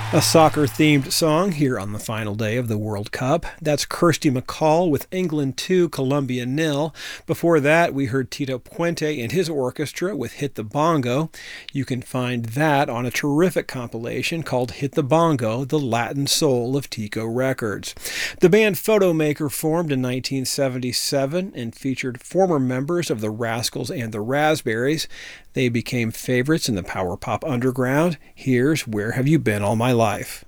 A soccer-themed song here on the final day of the World Cup. That's Kirsty MacColl with England 2, Colombia 0. Before that, we heard Tito Puente and his orchestra with Hit the Bongo. You can find that on a terrific compilation called Hit the Bongo, the Latin Soul of Tico Records. The band Photomaker formed in 1977 and featured former members of the Rascals and the Raspberries. They became favorites in the power pop underground. Here's Where Have You Been All My Life?